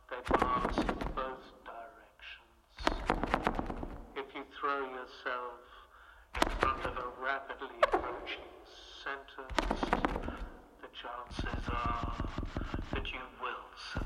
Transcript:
they pass in both directions. If you throw yourself in front of a rapidly approaching sentence, the chances are that you will